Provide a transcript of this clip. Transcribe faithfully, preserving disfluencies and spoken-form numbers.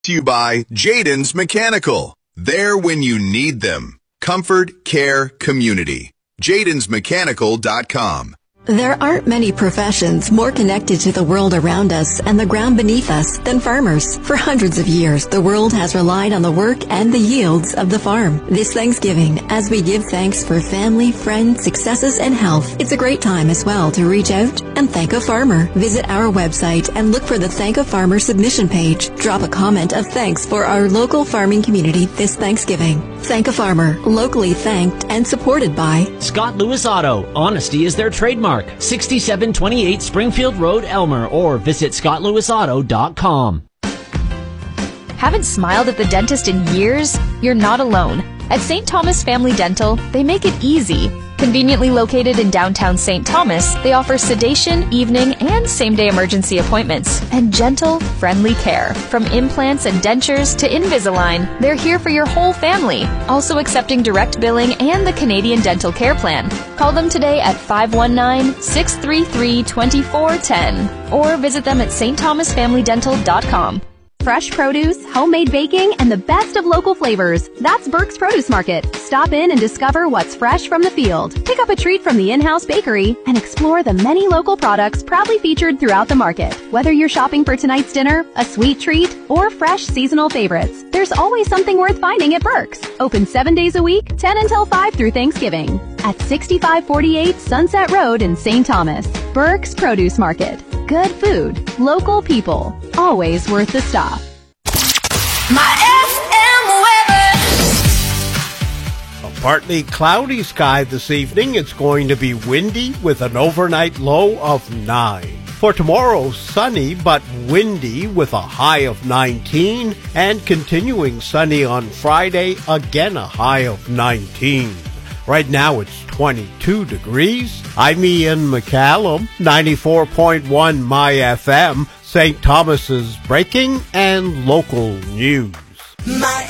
To you by Jaden's Mechanical. There when you need them. Comfort, care, community. Jadens Mechanical dot com. There aren't many professions more connected to the world around us and the ground beneath us than farmers. For hundreds of years, the world has relied on the work and the yields of the farm. This Thanksgiving, as we give thanks for family, friends, successes, and health, it's a great time as well to reach out and thank a farmer. Visit our website and look for the Thank a Farmer submission page. Drop a comment of thanks for our local farming community this Thanksgiving. Thank a Farmer, locally thanked and supported by Scott Lewis Auto. Honesty is their trademark. sixty-seven twenty-eight Springfield Road, Elmer, or visit scott lewis auto dot com. Haven't smiled at the dentist in years? You're not alone. At Saint Thomas Family Dental, they make it easy. Conveniently located in downtown Saint Thomas, they offer sedation, evening, and same-day emergency appointments, and gentle, friendly care. From implants and dentures to Invisalign, they're here for your whole family, also accepting direct billing and the Canadian Dental Care Plan. Call them today at five one nine, six three three, two four one zero or visit them at s t thomas family dental dot com. Fresh produce, homemade baking, and the best of local flavors. That's Burke's Produce Market. Stop in and discover what's fresh from the field. Pick up a treat from the in-house bakery and explore the many local products proudly featured throughout the market. Whether you're shopping for tonight's dinner, a sweet treat, or fresh seasonal favorites, there's always something worth finding at Burke's. Open seven days a week, ten until five through Thanksgiving. At sixty-five forty-eight Sunset Road in Saint Thomas. Burke's Produce Market. Good food, local people, always worth the stop. My F M weather. A partly cloudy sky this evening. It's going to be windy with an overnight low of nine. For tomorrow, sunny but windy with a high of nineteen, and continuing sunny on Friday, again a high of nineteen. Right now it's twenty-two degrees. I'm Ian McCallum, ninety-four point one My F M, Saint Thomas's breaking and local news. My